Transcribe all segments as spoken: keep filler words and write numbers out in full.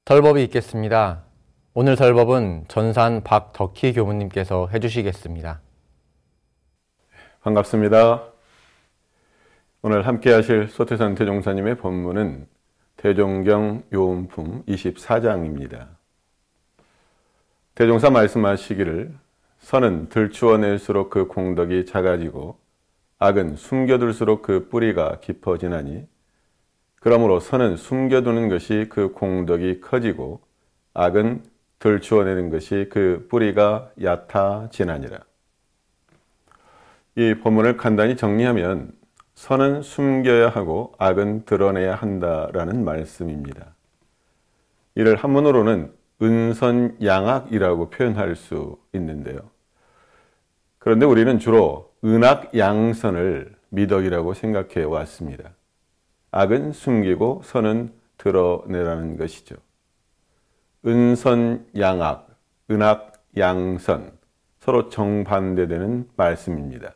설법이 있겠습니다. 오늘 설법은 전산 박덕희 교무님께서 해주시겠습니다. 반갑습니다. 오늘 함께 하실 소태산 대종사님의 본문은 대종경 요음품 이십사 장입니다. 대종사 말씀하시기를 선은 들추어낼수록 그 공덕이 작아지고 악은 숨겨둘수록 그 뿌리가 깊어지나니 그러므로 선은 숨겨두는 것이 그 공덕이 커지고 악은 들추어내는 것이 그 뿌리가 얕아지나니라. 이 본문을 간단히 정리하면 선은 숨겨야 하고 악은 드러내야 한다라는 말씀입니다. 이를 한문으로는 은선양악이라고 표현할 수 있는데요. 그런데 우리는 주로 은악양선을 미덕이라고 생각해 왔습니다. 악은 숨기고 선은 드러내라는 것이죠. 은선양악, 은악양선, 서로 정반대되는 말씀입니다.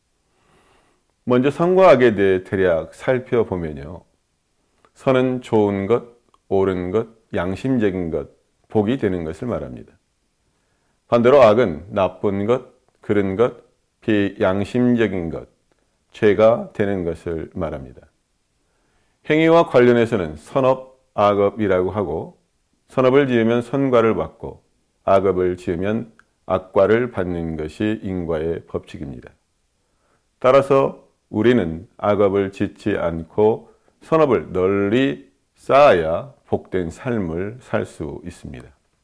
먼저 선과 악에 대해 대략 살펴보면요. 선은 좋은 것, 옳은 것, 양심적인 것, 복이 되는 것을 말합니다. 반대로 악은 나쁜 것, 그른 것, 비양심적인 것, 죄가 되는 것을 말합니다. 행위와 관련해서는 선업, 악업이라고 하고 선업을 지으면 선과를 받고 악업을 지으면 악과를 받는 것이 인과의 법칙입니다. 따라서 우리는 악업을 짓지 않고 선업을 널리 쌓아야 복된 삶을 살 수 있습니다.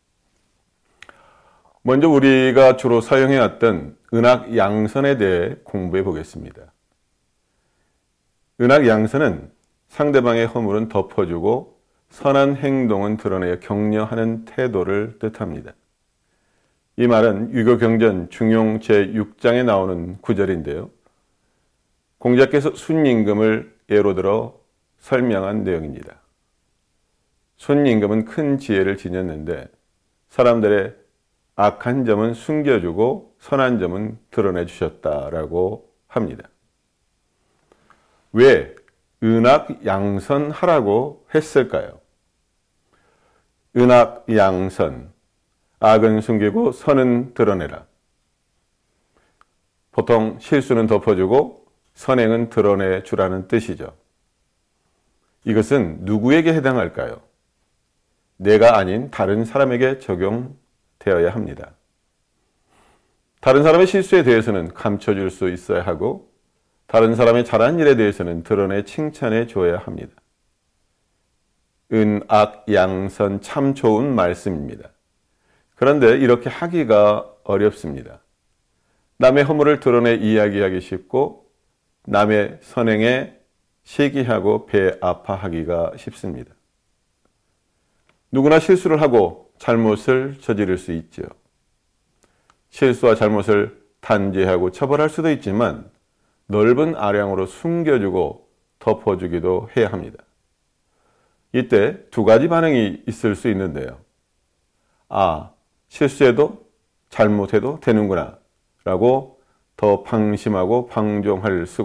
먼저 우리가 주로 사용해왔던 은악양선에 대해 공부해 보겠습니다. 은악양선은 상대방의 허물은 덮어주고 선한 행동은 드러내어 격려하는 태도를 뜻합니다. 이 말은 유교경전 중용 제육 장에 나오는 구절인데요. 공자께서 순임금을 예로 들어 설명한 내용입니다. 순임금은 큰 지혜를 지녔는데 사람들의 악한 점은 숨겨주고 선한 점은 드러내 주셨다라고 합니다. 왜 은악양선하라고 했을까요? 은악양선, 악은 숨기고 선은 드러내라. 보통 실수는 덮어주고 선행은 드러내 주라는 뜻이죠. 이것은 누구에게 해당할까요? 내가 아닌 다른 사람에게 적용되어야 합니다. 다른 사람의 실수에 대해서는 감춰줄 수 있어야 하고 다른 사람의 잘한 일에 대해서는 드러내 칭찬해 줘야 합니다. 은악양선 참 좋은 말씀입니다. 그런데 이렇게 하기가 어렵습니다. 남의 허물을 드러내 이야기하기 쉽고 남의 선행에 시기하고 배 아파하기가 쉽습니다. 누구나 실수를 하고 잘못을 저지를 수 있죠. 실수와 잘못을 단죄하고 처벌할 수도 있지만 넓은 아량으로 숨겨주고 덮어주기도 해야 합니다. 이때 두 가지 반응이 있을 수 있는데요. 아, 실수해도 잘못해도 되는구나 라고 더 방심하고 방종할 수가